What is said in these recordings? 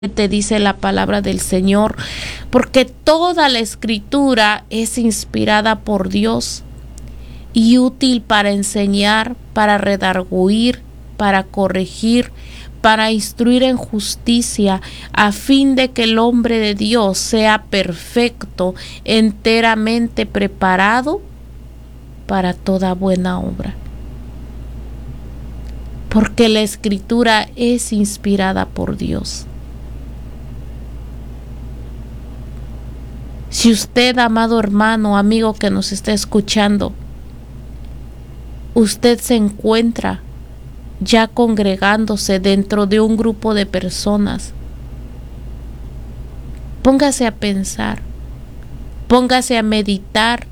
te dice la palabra del Señor, porque toda la escritura es inspirada por Dios y útil para enseñar, para redarguir, para corregir, para instruir en justicia, a fin de que el hombre de Dios sea perfecto, enteramente preparado para toda buena obra. Porque la escritura es inspirada por Dios. Si usted, amado hermano, amigo que nos está escuchando, usted se encuentra ya congregándose dentro de un grupo de personas, póngase a pensar, póngase a meditar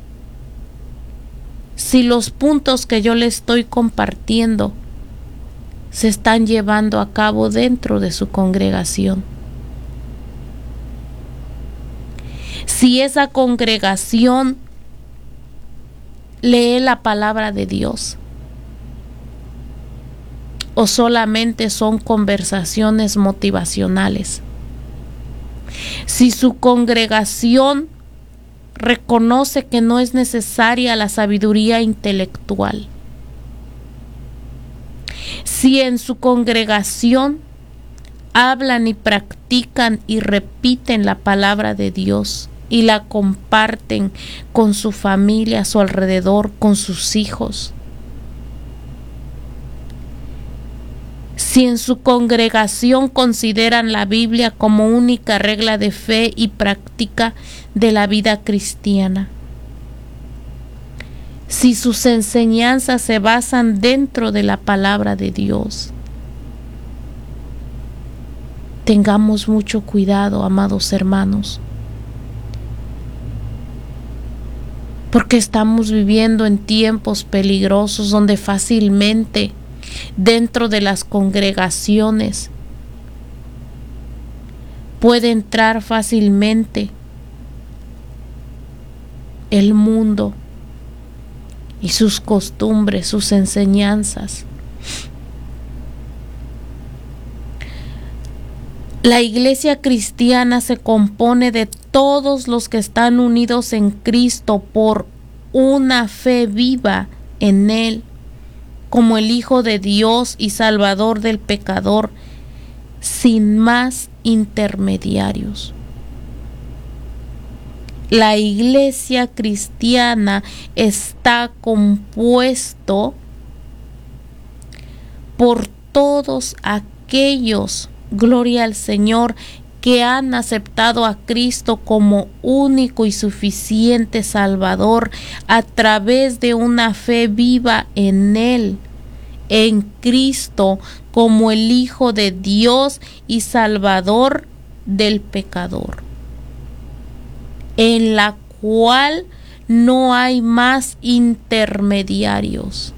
si los puntos que yo le estoy compartiendo se están llevando a cabo dentro de su congregación. Si esa congregación lee la palabra de Dios o solamente son conversaciones motivacionales. Si su congregación reconoce que no es necesaria la sabiduría intelectual. Si en su congregación hablan y practican y repiten la palabra de Dios y la comparten con su familia a su alrededor, con sus hijos. Si en su congregación consideran la Biblia como única regla de fe y práctica de la vida cristiana. Si sus enseñanzas se basan dentro de la palabra de Dios. Tengamos mucho cuidado, amados hermanos, porque estamos viviendo en tiempos peligrosos donde fácilmente dentro de las congregaciones puede entrar fácilmente el mundo y sus costumbres, sus enseñanzas. La iglesia cristiana se compone de todos los que están unidos en Cristo por una fe viva en Él, como el Hijo de Dios y Salvador del pecador, sin más intermediarios. La iglesia cristiana está compuesto por todos aquellos, gloria al Señor, que han aceptado a Cristo como único y suficiente Salvador a través de una fe viva en Él, en Cristo, como el Hijo de Dios y Salvador del pecador, en la cual no hay más intermediarios.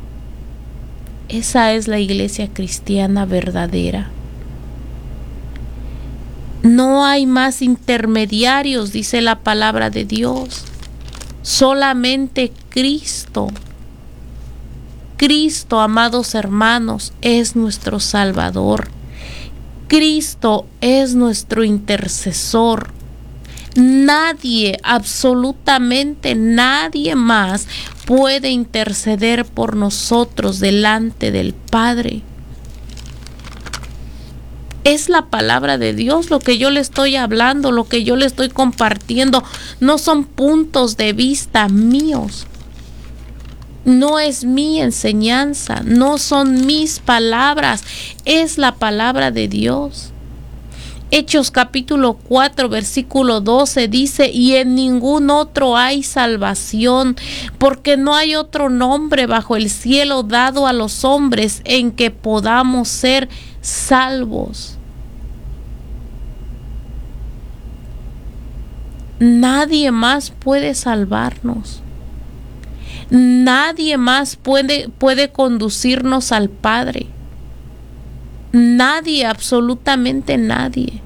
Esa es la iglesia cristiana verdadera. No hay más intermediarios, dice la palabra de Dios. Solamente Cristo. Cristo, amados hermanos, es nuestro Salvador. Cristo es nuestro intercesor. Nadie, absolutamente nadie más puede interceder por nosotros delante del Padre. Es la palabra de Dios lo que yo le estoy hablando, lo que yo le estoy compartiendo. No son puntos de vista míos. No es mi enseñanza, no son mis palabras, es la palabra de Dios. Hechos capítulo 4, versículo 12 dice: y en ningún otro hay salvación, porque no hay otro nombre bajo el cielo dado a los hombres en que podamos ser salvos. Nadie más puede salvarnos. Nadie más puede conducirnos al Padre. Nadie, absolutamente nadie.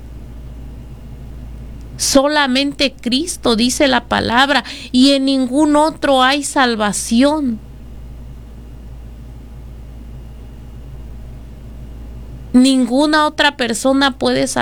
Solamente Cristo, dice la palabra, y en ningún otro hay salvación. Ninguna otra persona puede